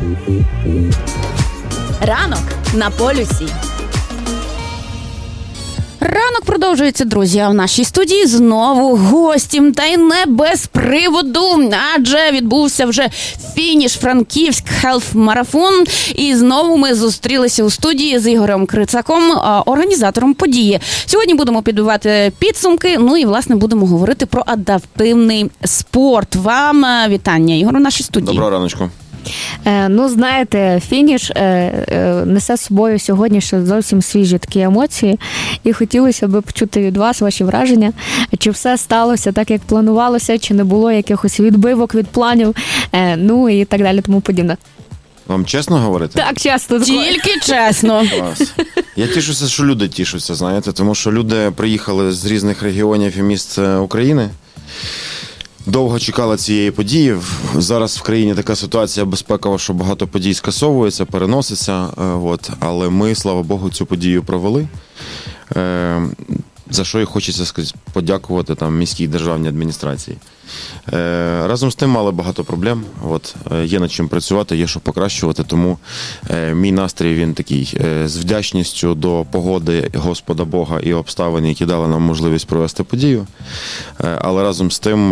Ранок на полюсі. Ранок продовжується, друзі, а в нашій студії знову гості, та й не без приводу, адже відбувся вже фініш Франківськ Хелф-марафон, і знову ми зустрілися у студії з Ігорем Крицаком, організатором події. Сьогодні будемо підбивати підсумки, ну і, власне, будемо говорити про адаптивний спорт. Вам вітання, Ігор, у нашій студії. Доброго раночку. Ну, знаєте, фініш несе з собою сьогодні ще зовсім свіжі такі емоції. І хотілося б почути від вас ваші враження. Чи все сталося так, як планувалося, чи не було якихось відбивок від планів, ну і так далі, тому подібне. Вам чесно говорити? Так, чесно. Тільки чесно. Клас. Я тішуся, що люди тішуться, знаєте, тому що люди приїхали з різних регіонів і міст України. Довго чекала цієї події. Зараз в країні така ситуація безпекова, що багато подій скасовується, переноситься. Але ми, слава Богу, цю подію провели. За що і хочеться подякувати міській державній адміністрації. Разом з тим мали багато проблем. Є над чим працювати, є що покращувати, тому мій настрій він такий з вдячністю до погоди Господа Бога і обставин, які дали нам можливість провести подію. Але разом з тим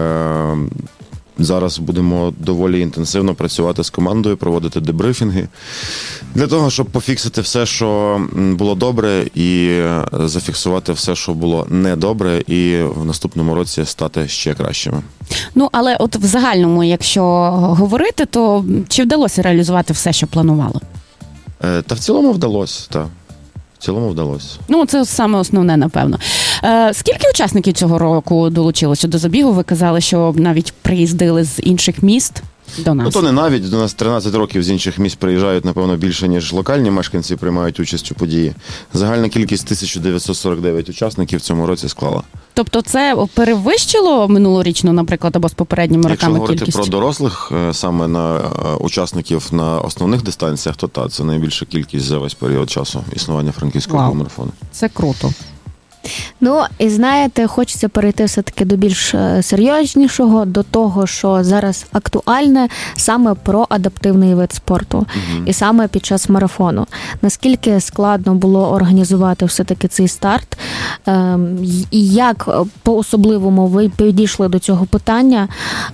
зараз будемо доволі інтенсивно працювати з командою, проводити дебрифінги для того, щоб пофіксити все, що було добре, і зафіксувати все, що було недобре, і в наступному році стати ще кращими. Ну, але от в загальному, якщо говорити, то чи вдалося реалізувати все, що планували? Та в цілому вдалося, так. В цілому вдалося. Ну, це саме основне, напевно. Скільки учасників цього року долучилося до забігу? Ви казали, що навіть приїздили з інших міст до нас. Ну, то не навіть. До нас 13 років з інших міст приїжджають, напевно, більше, ніж локальні мешканці приймають участь у події. Загальна кількість 1949 учасників в цьому році склала. Тобто це перевищило минулорічну, наприклад, або з попередніми роками кількість? Якщо говорити про дорослих, саме на учасників на основних дистанціях, то це найбільша кількість за весь період часу існування Франківського марафону. Це круто. Ну, і знаєте, хочеться перейти все-таки до більш серйознішого, до того, що зараз актуальне саме про адаптивний вид спорту. І саме під час марафону. Наскільки складно було організувати все-таки цей старт? І як по-особливому ви підійшли до цього питання?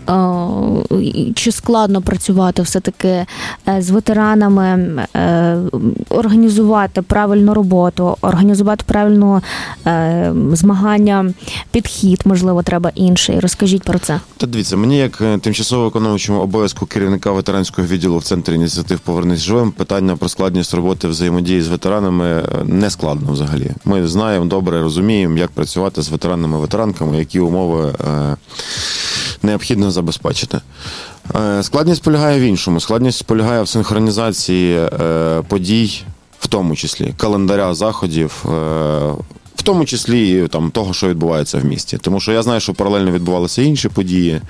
Чи складно працювати все-таки з ветеранами, організувати правильну роботу, організувати правильну змагання, підхід, можливо, треба інший. Розкажіть про це. Та дивіться, мені як тимчасово виконуючому обов'язку керівника ветеранського відділу в Центрі ініціатив «Повернись живим» питання про складність роботи взаємодії з ветеранами не складно взагалі. Ми знаємо, добре розуміємо, як працювати з ветеранами, ветеранками, які умови необхідно забезпечити. Складність полягає в іншому. Складність полягає в синхронізації подій, в тому числі календаря заходів, в тому числі того, що відбувається в місті. Тому що я знаю, що паралельно відбувалися інші події,